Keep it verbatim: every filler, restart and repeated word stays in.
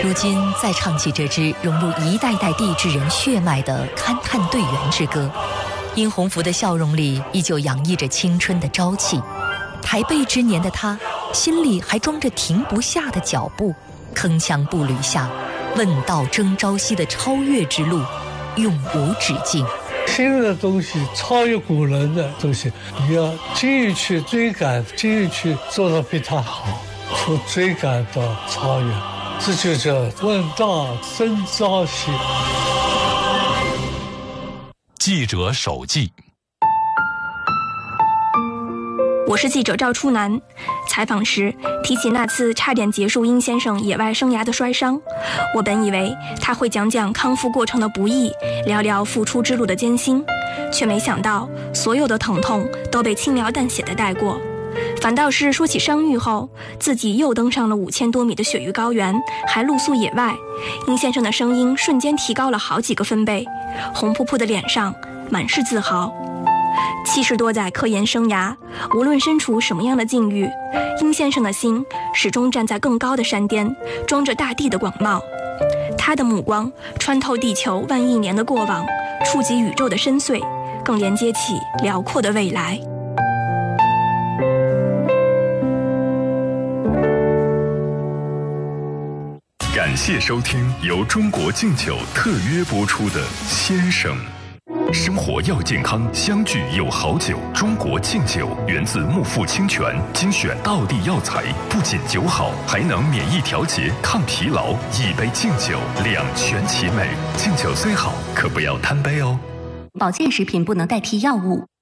如今再唱起这支融入一代代地质人血脉的勘探队员之歌，殷洪福的笑容里依旧洋溢着青春的朝气。台背之年的他，心里还装着停不下的脚步，铿锵步履下，问道征朝夕的超越之路永无止境。 新的东西，超越古人的东西，你要继续去追赶，继续去做得比他好，从追赶到超越，这就叫问道征朝夕。 记者手记。 我是记者赵初南。采访时提起那次差点结束殷先生野外生涯的摔伤，我本以为他会讲讲康复过程的不易，聊聊复出之路的艰辛，却没想到所有的疼痛都被轻描淡写的带过，反倒是说起伤愈后自己又登上了五千多米的雪域高原，还露宿野外，殷先生的声音瞬间提高了好几个分贝，红扑扑的脸上满是自豪。七十多载科研生涯，无论身处什么样的境遇，殷先生的心始终站在更高的山巅，装着大地的广袤。他的目光穿透地球万亿年的过往，触及宇宙的深邃，更连接起辽阔的未来。 感谢收听由中国敬酒特约播出的《先生》。生活要健康，相聚有好酒。中国敬酒源自木富清泉，精选道地药材，不仅酒好，还能免疫调节、抗疲劳。一杯敬酒，两全其美。敬酒虽好，可不要贪杯哦。 保健食品不能代替药物，